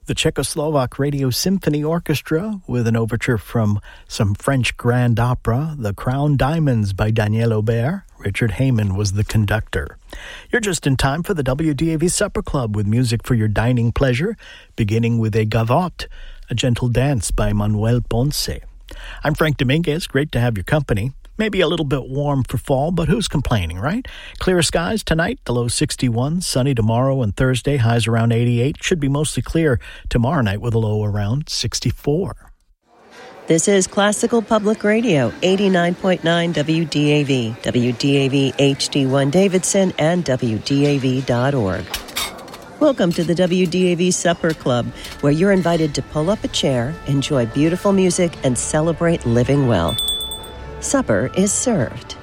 The Czechoslovak Radio Symphony Orchestra with an overture from some French grand opera, The Crown Diamonds by Daniel Aubert. Richard Heyman was the conductor. You're just in time for the WDAV Supper Club with music for your dining pleasure, beginning with a gavotte, a gentle dance by Manuel Ponce. I'm Frank Dominguez. Great to have your company. Maybe a little bit warm for fall, but who's complaining, right? Clear skies tonight, the low 61, sunny tomorrow and Thursday, highs around 88. Should be mostly clear tomorrow night with a low around 64. This is Classical Public Radio, 89.9 WDAV, WDAV HD1 Davidson, and WDAV.org. Welcome to the WDAV Supper Club, where you're invited to pull up a chair, enjoy beautiful music, and celebrate living well. Supper is served.